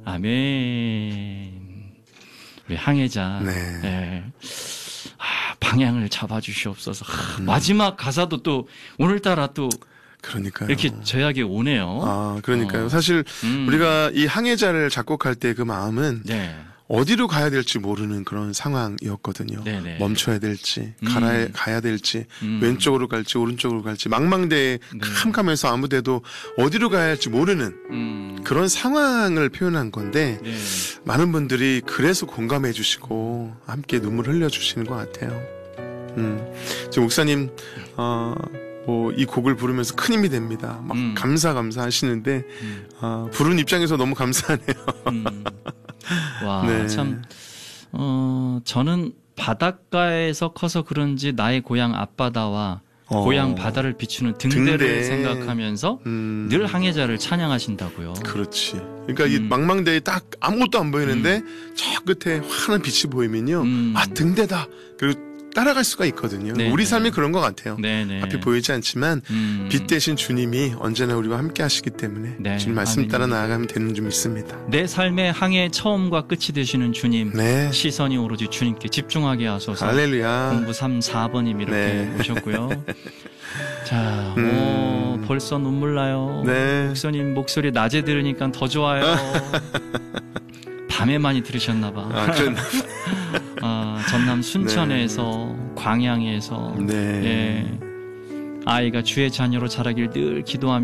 아멘. 우리 항해자. 네. 예. 방향을 잡아주시옵소서. 마지막 가사도 또 오늘따라 또 그러니까요. 이렇게 저에게 오네요. 그러니까요. 사실 우리가 이 항해자를 작곡할 때 그 마음은 네. 어디로 가야 될지 모르는 그런 상황이었거든요. 네네. 멈춰야 될지, 가야 될지, 왼쪽으로 갈지, 오른쪽으로 갈지, 망망대해 캄캄해서 아무데도 어디로 가야 할지 모르는 그런 상황을 표현한 건데, 네. 많은 분들이 그래서 공감해 주시고, 함께 눈물 흘려 주시는 것 같아요. 지금 목사님, 이 곡을 부르면서 큰 힘이 됩니다. 막 감사 하시는데, 부른 입장에서 너무 감사하네요. 와, 네. 참, 저는 바닷가에서 커서 그런지 나의 고향 앞바다와 고향 바다를 비추는 등대를 등대. 생각하면서 늘 항해자를 찬양하신다고요. 그렇지. 그러니까 이 망망대에 딱 아무것도 안 보이는데 저 끝에 환한 빛이 보이면요. 등대다. 그리고 따라갈 수가 있거든요. 네네. 우리 삶이 그런 것 같아요. 네네. 앞이 보이지 않지만 빛 대신 주님이 언제나 우리와 함께 하시기 때문에 네. 주님 말씀 아멘. 따라 나아가면 되는 줄 믿습니다. 내 삶의 항해 처음과 끝이 되시는 주님, 네. 시선이 오로지 주님께 집중하게 하소서. 할렐루야. 공부 3, 4번님 이렇게 네. 오셨고요. 자, 벌써 눈물 나요. 네. 목사님 목소리 낮에 들으니까 더 좋아요. 밤에 많이 들으셨나 봐. 전남 순천에서 광양에서 네. 예, 아이가 주의 자녀로 자라길 늘 기도하며